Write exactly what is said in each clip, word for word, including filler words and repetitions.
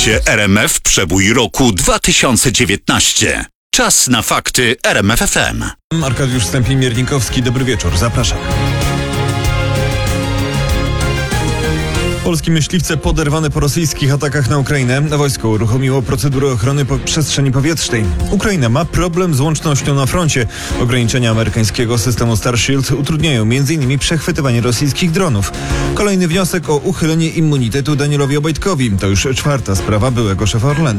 Słuchacie R M F Przebój roku dwa tysiące dziewiętnaście. Czas na fakty R M F F M. Arkadiusz Stępień-Miernikowski, dobry wieczór, zapraszam. Polskie myśliwce poderwane po rosyjskich atakach na Ukrainę. Wojsko uruchomiło procedurę ochrony po przestrzeni powietrznej. Ukraina ma problem z łącznością na froncie. Ograniczenia amerykańskiego systemu Starshield utrudniają między innymi przechwytywanie rosyjskich dronów. Kolejny wniosek o uchylenie immunitetu Danielowi Obajtkowi. To już czwarta sprawa byłego szefa Orlenu.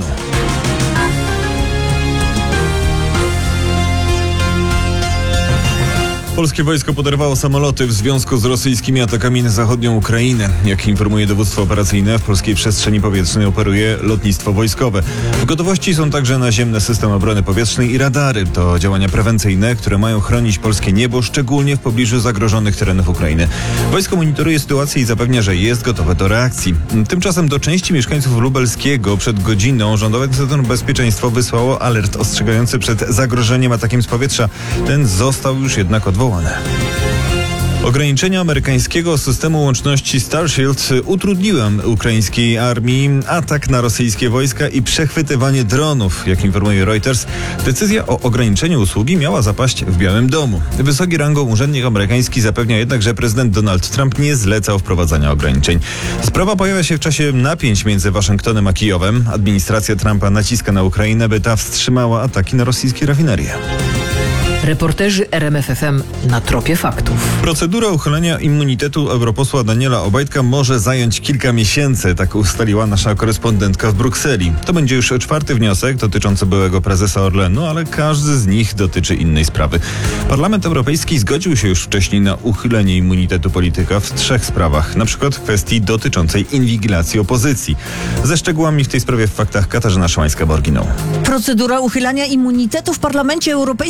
Polskie wojsko poderwało samoloty w związku z rosyjskimi atakami na zachodnią Ukrainę. Jak informuje dowództwo operacyjne, w polskiej przestrzeni powietrznej operuje lotnictwo wojskowe. W gotowości są także naziemne systemy obrony powietrznej i radary. To działania prewencyjne, które mają chronić polskie niebo, szczególnie w pobliżu zagrożonych terenów Ukrainy. Wojsko monitoruje sytuację i zapewnia, że jest gotowe do reakcji. Tymczasem do części mieszkańców lubelskiego przed godziną Rządowe Centrum Bezpieczeństwa wysłało alert ostrzegający przed zagrożeniem atakiem z powietrza. Ten został już jednak odwołany. Ograniczenia amerykańskiego systemu łączności Starshield utrudniły ukraińskiej armii atak na rosyjskie wojska i przechwytywanie dronów. Jak informuje Reuters, decyzja o ograniczeniu usługi miała zapaść w Białym Domu. Wysoki rangą urzędnik amerykański zapewnia jednak, że prezydent Donald Trump nie zlecał wprowadzania ograniczeń. Sprawa pojawia się w czasie napięć między Waszyngtonem a Kijowem. Administracja Trumpa naciska na Ukrainę, by ta wstrzymała ataki na rosyjskie rafinerie. Reporterzy R M F F M na tropie faktów. Procedura uchylenia immunitetu europosła Daniela Obajtka może zająć kilka miesięcy, tak ustaliła nasza korespondentka w Brukseli. To będzie już czwarty wniosek dotyczący byłego prezesa Orlenu, ale każdy z nich dotyczy innej sprawy. Parlament Europejski zgodził się już wcześniej na uchylenie immunitetu polityka w trzech sprawach, na przykład w kwestii dotyczącej inwigilacji opozycji. Ze szczegółami w tej sprawie w faktach Katarzyna Szymańska-Borginą. Procedura uchylania immunitetu w Parlamencie Europejskim